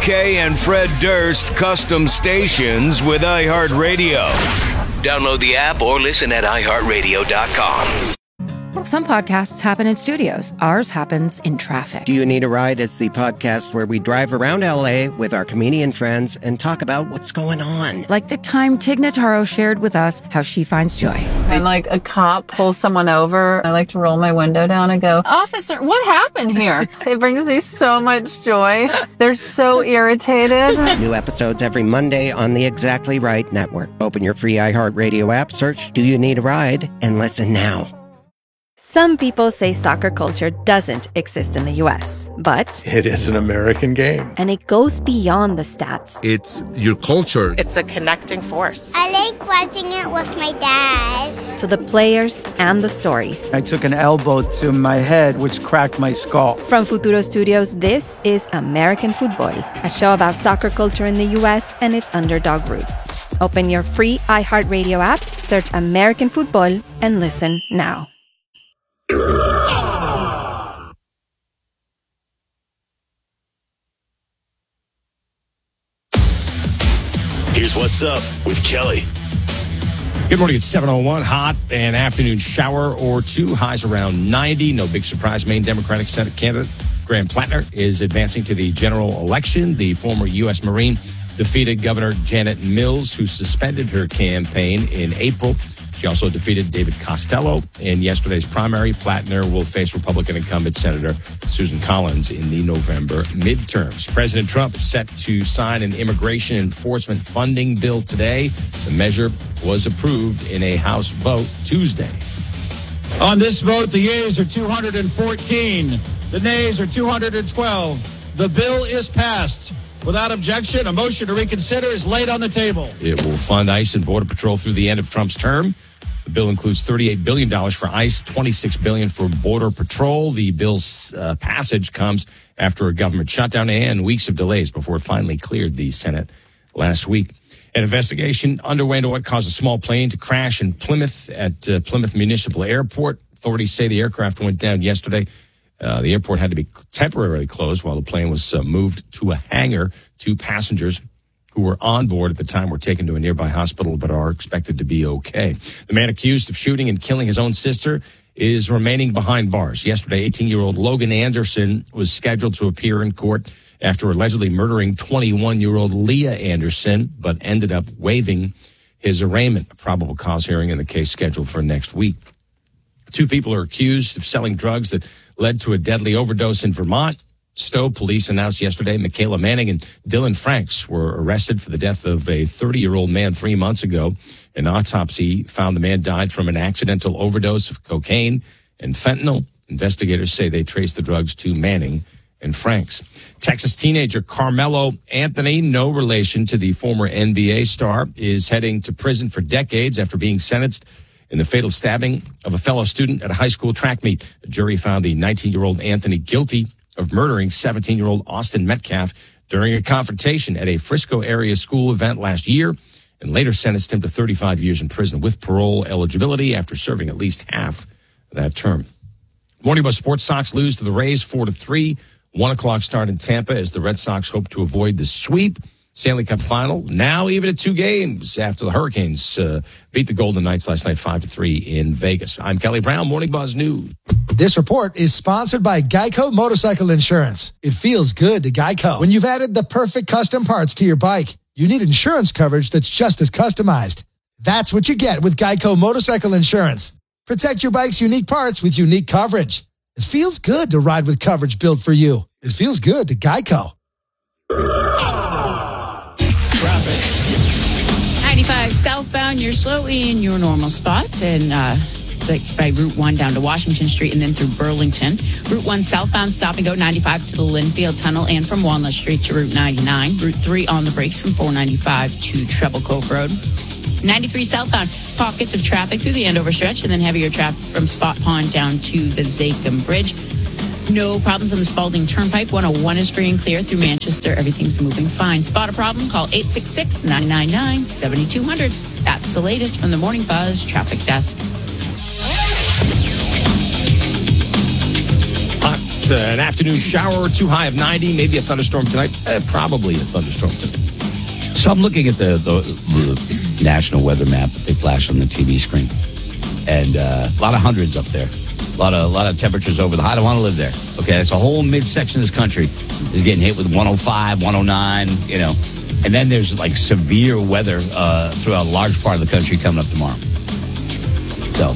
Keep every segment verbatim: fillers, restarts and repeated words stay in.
K and Fred Durst custom stations with iHeartRadio. Download the app or listen at i heart radio dot com. Some podcasts happen in studios. Ours happens in traffic. Do You Need a Ride is the podcast where we drive around L A with our comedian friends and talk about what's going on. Like the time Tig Notaro shared with us how she finds joy. When like a cop pulls someone over, I like to roll my window down and go, "Officer, what happened here?" It brings me so much joy. They're so irritated. New episodes every Monday on the Exactly Right Network. Open your free iHeartRadio app, search Do You Need a Ride, and listen now. Some people say soccer culture doesn't exist in the U S, but it is an American game. And it goes beyond the stats. It's your culture. It's a connecting force. I like watching it with my dad. To the players and the stories. I took an elbow to my head, which cracked my skull. From Futuro Studios, this is American Football, a show about soccer culture in the U S and its underdog roots. Open your free iHeartRadio app, search American Football, and listen now. Here's what's up with Kelly. Good morning. It's seven oh one. Hot and afternoon shower or two. Highs around ninety. No big surprise. Main Democratic Senate candidate Graham Plattner is advancing to the general election. The former U S Marine defeated Governor Janet Mills, who suspended her campaign in April. She also defeated David Costello in yesterday's primary. Plattner will face Republican incumbent Senator Susan Collins in the November midterms. President Trump is set to sign an immigration enforcement funding bill today. The measure was approved in a House vote Tuesday. On this vote, the yeas are two hundred fourteen. The nays are two hundred twelve. The bill is passed. Without objection, a motion to reconsider is laid on the table. It will fund ICE and Border Patrol through the end of Trump's term. The bill includes thirty-eight billion dollars for ICE, twenty-six billion dollars for Border Patrol. The bill's uh, passage comes after a government shutdown and weeks of delays before it finally cleared the Senate last week. An investigation underway into what caused a small plane to crash in Plymouth at uh, Plymouth Municipal Airport. Authorities say the aircraft went down yesterday. Uh, the airport had to be temporarily closed while the plane was uh, moved to a hangar. Two passengers who were on board at the time were taken to a nearby hospital but are expected to be okay. The man accused of shooting and killing his own sister is remaining behind bars. Yesterday, eighteen-year-old Logan Anderson was scheduled to appear in court after allegedly murdering twenty-one-year-old Leah Anderson, but ended up waiving his arraignment. A probable cause hearing in the case scheduled for next week. Two people are accused of selling drugs that led to a deadly overdose in Vermont. Stowe police announced yesterday Michaela Manning and Dylan Franks were arrested for the death of a thirty-year-old man three months ago. An autopsy found the man died from an accidental overdose of cocaine and fentanyl. Investigators say they traced the drugs to Manning and Franks. Texas teenager Carmelo Anthony, no relation to the former N B A star, is heading to prison for decades after being sentenced in the fatal stabbing of a fellow student at a high school track meet. A jury found the nineteen-year-old Anthony guilty of murdering seventeen-year-old Austin Metcalf during a confrontation at a Frisco area school event last year, and later sentenced him to thirty-five years in prison with parole eligibility after serving at least half that term. Morning Buzz Sports. Sox lose to the Rays four to three. One o'clock start in Tampa as the Red Sox hope to avoid the sweep. Stanley Cup final now even at two games after the Hurricanes uh, beat the Golden Knights last night five to three in Vegas. I'm Kelly Brown, Morning Buzz News. This report is sponsored by Geico Motorcycle Insurance. It feels good to Geico. When you've added the perfect custom parts to your bike, you need insurance coverage that's just as customized. That's what you get with Geico Motorcycle Insurance. Protect your bike's unique parts with unique coverage. It feels good to ride with coverage built for you. It feels good to Geico. Traffic. ninety-five southbound, you're slow in your normal spots, and uh, that's by Route one down to Washington Street and then through Burlington. Route one southbound, stop and go ninety-five to the Linfield Tunnel and from Walnut Street to Route ninety-nine. Route three on the brakes from four ninety-five to Treble Cove Road. ninety-three southbound, pockets of traffic through the Andover stretch and then heavier traffic from Spot Pond down to the Zakim Bridge. No problems on the Spalding Turnpike. one oh one is free and clear through Manchester. Everything's moving fine. Spot a problem? Call eight six six, nine nine nine, seven two zero zero. That's the latest from the Morning Buzz Traffic Desk. Hot Uh, an afternoon shower or two, high of ninety. Maybe a thunderstorm tonight. Uh, probably a thunderstorm tonight. So I'm looking at the, the, the national weather map that they flash on the T V screen. And uh, a lot of hundreds up there. A lot of a lot of temperatures over the high. I don't want to live there. Okay, that's a whole midsection of this country is getting hit with one oh five, one oh nine, you know. And then there's like severe weather uh, throughout a large part of the country coming up tomorrow. So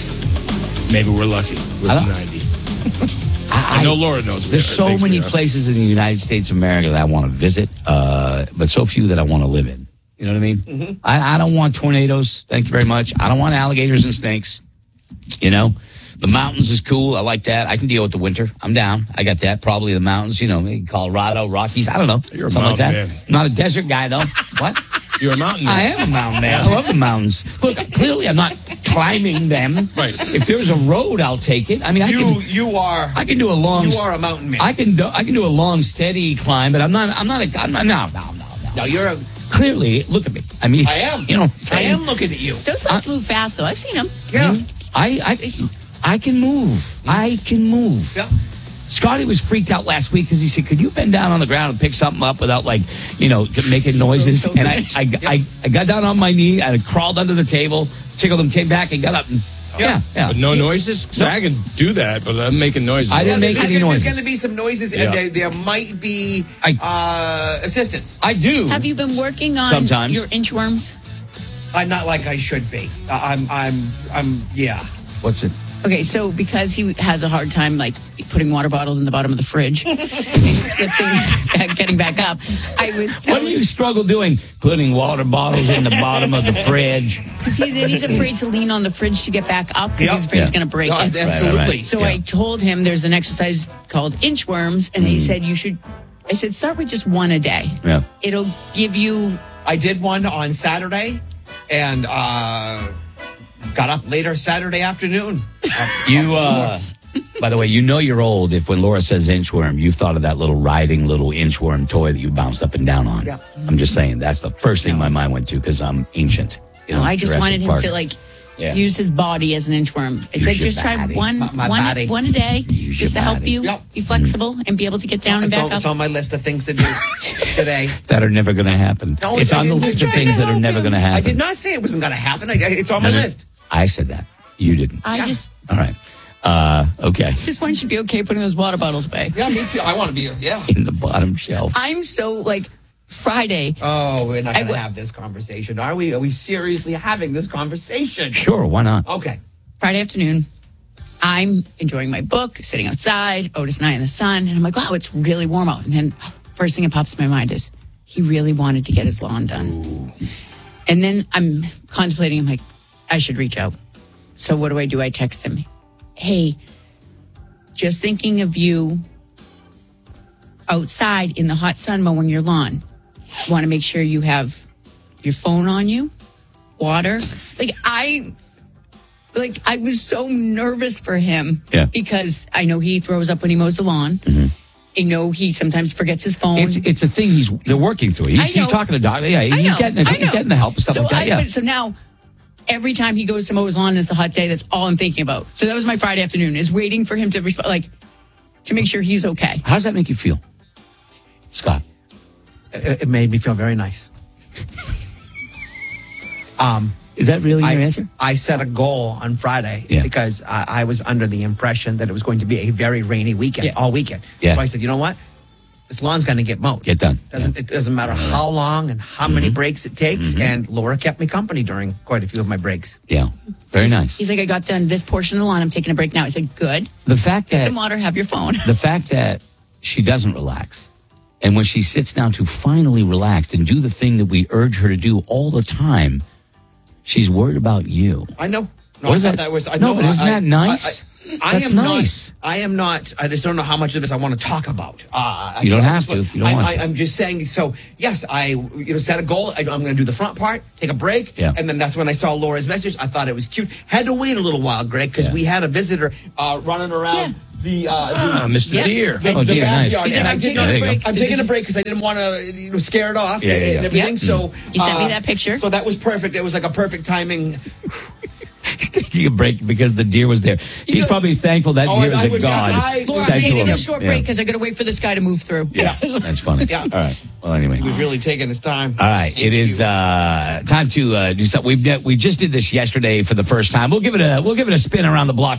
maybe we're lucky with ninety. I, I know Laura knows. There's so many places in the United States of America that I want to visit, uh, but so few that I want to live in. You know what I mean? Mm-hmm. I, I don't want tornadoes. Thank you very much. I don't want alligators and snakes. You know, the mountains is cool. I like that. I can deal with the winter. I'm down. I got that. Probably the mountains. You know, Colorado, Rockies. I don't know. You're a something like that. Man. I'm not a desert guy though. What? You're a mountain man. I am a mountain man. I love the mountains. Look, clearly I'm not climbing them. Right. If there's a road, I'll take it. I mean, I you can, you are. I can do a long. You are a mountain man. I can do. I can do a long, steady climb, but I'm not. I'm not a. I'm not, no, no, no, no. No, you're a. Clearly, look at me. I mean, I am. You know, I am looking at you. Those dogs move fast, though. I've seen them. Yeah. I, I, I can move. I can move. Yeah. Scotty was freaked out last week because he said, "Could you bend down on the ground and pick something up without, like, you know, making noises?" So, so and I, I, yep. I, I got down on my knee and I crawled under the table, tickled him, came back and got up and. Yeah, yeah. But no noises? So no. I can do that, but I'm making noises. I didn't yeah, make any gonna, noises. There's going to be some noises, and yeah. there, there might be I, uh, assistance. I do. Have you been working on Sometimes. your inchworms? I'm not like I should be. I'm, I'm, I'm, yeah. What's it? Okay, so because he has a hard time, like, putting water bottles in the bottom of the fridge, and lifting, getting back up, I was telling... What do you struggle doing? Putting water bottles in the bottom of the fridge. Because he's, he's afraid to lean on the fridge to get back up because Yep. he's afraid Yeah. he's going to break No, it. absolutely. Right, right, right. So Yeah. I told him there's an exercise called inchworms, and Mm. he said you should... I said, start with just one a day. Yeah. It'll give you... I did one on Saturday, and uh, got up later Saturday afternoon. You, uh, by the way, you know you're old if when Laura says inchworm, you've thought of that little riding little inchworm toy that you bounced up and down on. Yeah. I'm just saying that's the first thing my mind went to because I'm ancient. You know, No, I just Jurassic wanted him Park. to, like, Yeah. use his body as an inchworm. I Use said, your just try body. one, My- my one, body. one a day, Use just your to help body. you Yep. be flexible and be able to get down and it's, back on, up. it's on my list of things to do today. that are never going to happen. No, it's on the I'm list just of trying things to that are help never you. going to happen. I did not say it wasn't going to happen. I, it's on my No, no, list. I said that. You didn't. I Yeah. just All right. Uh, okay. just want you to be okay putting those water bottles away. Yeah, me too. I want to be, yeah. In the bottom shelf. I'm so, like, Friday. Oh, we're not I going to w- have this conversation, are we? Are we seriously having this conversation? Sure. Why not? Okay. Friday afternoon, I'm enjoying my book, sitting outside, Otis and I in the sun, and I'm like, wow, it's really warm out. And then first thing that pops in my mind is he really wanted to get his lawn done. Ooh. And then I'm contemplating, I'm like, I should reach out. So what do I do? I text him, hey, just thinking of you outside in the hot sun mowing your lawn. Want to make sure you have your phone on you, water. Like I... Like, I was so nervous for him yeah. because I know he throws up when he mows the lawn. Mm-hmm. I know he sometimes forgets his phone. It's it's a thing he's they're working through. He's, he's talking to Doc. Yeah, he's know, getting he's getting the help and stuff so like that. I, Yeah. but, so now, every time he goes to mow his lawn and it's a hot day, that's all I'm thinking about. So that was my Friday afternoon, is waiting for him to respond, like, to make sure he's okay. How does that make you feel, Scott? It, it made me feel very nice. um. Is that really your I, answer? I set a goal on Friday yeah. because I, I was under the impression that it was going to be a very rainy weekend, yeah. all weekend. Yeah. So I said, you know what? This lawn's going to get mowed. Get done. Doesn't, yeah. It doesn't matter how long and how mm-hmm. many breaks it takes. Mm-hmm. And Laura kept me company during quite a few of my breaks. Yeah. Very he's, nice. He's like, I got done this portion of the lawn. I'm taking a break now. I said, good. The fact that... Get some water, have your phone. The fact that she doesn't relax. And when she sits down to finally relax and do the thing that we urge her to do all the time, she's worried about you. I know. No, what I is thought that? that was. I no, know, but isn't I, that nice? I, I, I That's am nice. Not, I am not. I just don't know how much of this I want to talk about. Uh, you don't I have just, to. If you don't I, want I, to. I'm just saying. So yes, I you know set a goal. I, I'm going to do the front part, take a break, yeah. and then that's when I saw Laura's message. I thought it was cute. Had to wait a little while, Greg, because yeah. we had a visitor uh, running around. Yeah. The, uh, ah, the, Mister Yep. Deer. The, oh, the dear, nice. backyard. He's like, And I'm I did taking not- a break. I'm Did taking you- a break because I didn't want to you know, scare it off Yeah, yeah, and yeah. everything. Yep. So You sent me uh, that picture. So that was perfect. It was like a perfect timing. He's taking a break because the deer was there. He's knows- probably thankful that Oh, deer I is a was- god. I- Laura, I'm sent to taking him. a short Yeah. break because I got to wait for this guy to move through. Yeah. That's funny. Yeah. All right. Well, anyway. He was really taking his time. All right, it is uh, time to uh, do something. We we just did this yesterday for the first time. We'll give it a we'll give it a spin around the block.